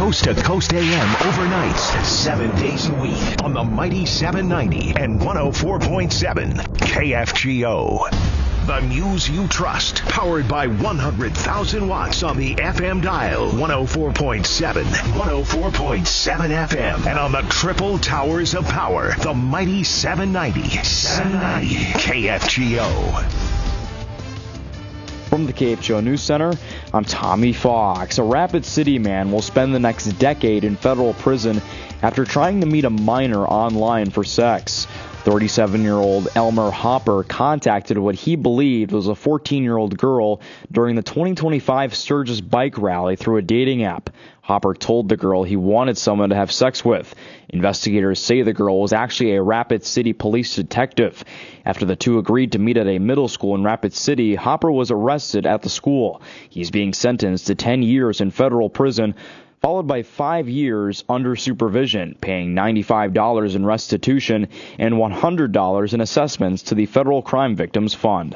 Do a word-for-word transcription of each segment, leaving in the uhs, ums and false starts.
Coast to Coast A M overnights, seven days a week on the mighty seven ninety and one oh four point seven K F G O. The news you trust, powered by one hundred thousand watts on the F M dial, one oh four point seven, one oh four point seven F M, and on the triple towers of power, the mighty seven ninety, seven ninety K F G O. From the K F G O News Center, I'm Tommy Fox. A Rapid City man will spend the next decade in federal prison after trying to meet a minor online for sex. thirty-seven-year-old Elmer Hopper contacted what he believed was a fourteen-year-old girl during the twenty twenty-five Sturgis bike rally through a dating app. Hopper told the girl he wanted someone to have sex with. Investigators say the girl was actually a Rapid City police detective. After the two agreed to meet at a middle school in Rapid City, Hopper was arrested at the school. He's being sentenced to ten years in federal prison, followed by five years under supervision, paying ninety-five dollars in restitution and one hundred dollars in assessments to the Federal Crime Victims Fund.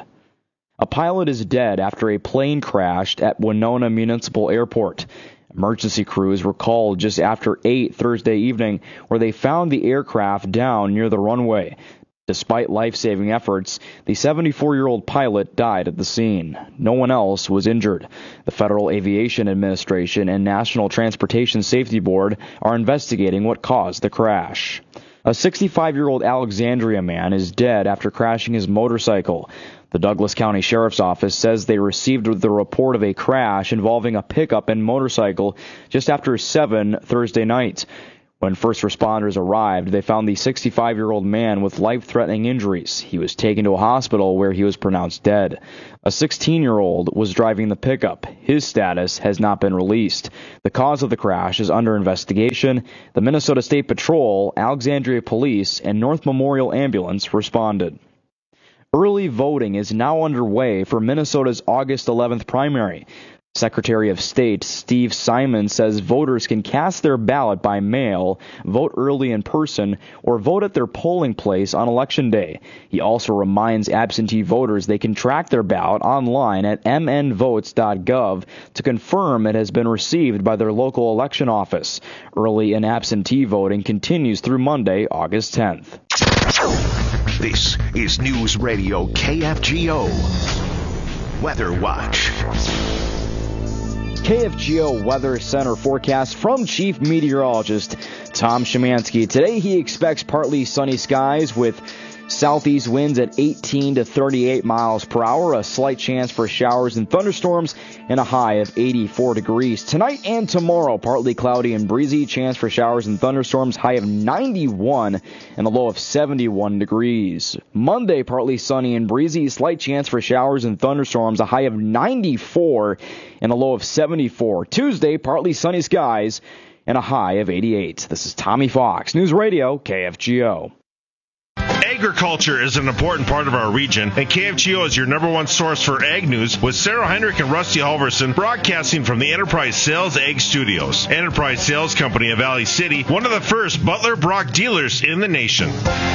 A pilot is dead after a plane crashed at Winona Municipal Airport. Emergency crews were called just after eight Thursday evening, where they found the aircraft down near the runway. Despite life-saving efforts, the seventy-four-year-old pilot died at the scene. No one else was injured. The Federal Aviation Administration and National Transportation Safety Board are investigating what caused the crash. A sixty-five-year-old Alexandria man is dead after crashing his motorcycle. The Douglas County Sheriff's Office says they received the report of a crash involving a pickup and motorcycle just after seven Thursday night. When first responders arrived, they found the sixty-five-year-old man with life-threatening injuries. He was taken to a hospital where he was pronounced dead. A sixteen-year-old was driving the pickup. His status has not been released. The cause of the crash is under investigation. The Minnesota State Patrol, Alexandria Police, and North Memorial Ambulance responded. Early voting is now underway for Minnesota's August eleventh primary. Secretary of State Steve Simon says voters can cast their ballot by mail, vote early in person, or vote at their polling place on Election Day. He also reminds absentee voters they can track their ballot online at m n votes dot gov to confirm it has been received by their local election office. Early and absentee voting continues through Monday, August tenth. This is News Radio K F G O. Weather Watch. K F G O Weather Center forecast from Chief Meteorologist Tom Szymanski. Today he expects partly sunny skies with southeast winds at eighteen to thirty-eight miles per hour, a slight chance for showers and thunderstorms, and a high of eighty-four degrees. Tonight and tomorrow, partly cloudy and breezy, chance for showers and thunderstorms, high of ninety-one and a low of seventy-one degrees. Monday, partly sunny and breezy, slight chance for showers and thunderstorms, a high of ninety-four and a low of seventy-four. Tuesday, partly sunny skies and a high of eighty-eight. This is Tommy Fox, News Radio K F G O. Agriculture is an important part of our region, and K F G O is your number one source for ag news, with Sarah Heinrich and Rusty Halverson broadcasting from the Enterprise Sales Ag Studios. Enterprise Sales Company of Valley City, one of the first Butler Brock dealers in the nation.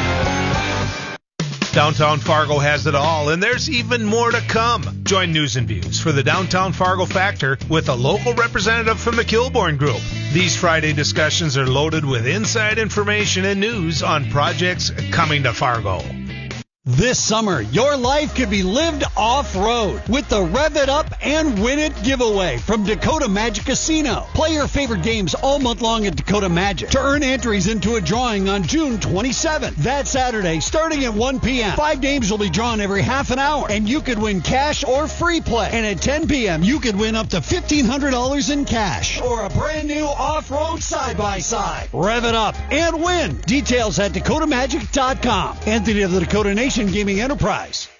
Downtown Fargo has it all, and there's even more to come. Join News and Views for the Downtown Fargo Factor with a local representative from the Kilbourne Group. These Friday discussions are loaded with inside information and news on projects coming to Fargo. This summer, your life could be lived off-road with the Rev It Up and Win It giveaway from Dakota Magic Casino. Play your favorite games all month long at Dakota Magic to earn entries into a drawing on June twenty-seventh. That Saturday, starting at one p.m. Five games will be drawn every half an hour, and you could win cash or free play. And at ten p.m., you could win up to fifteen hundred dollars in cash or a brand new off-road side-by-side. Rev it up and win. Details at dakota magic dot com. Entity of the Dakota Nation Gaming Enterprise.